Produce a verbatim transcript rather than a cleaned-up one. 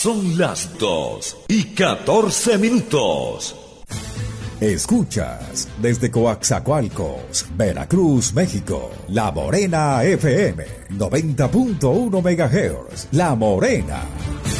Son las dos y catorce minutos. Escuchas desde Coaxacualcos, Veracruz, México, La Morena F M, noventa punto uno megahertz. La Morena.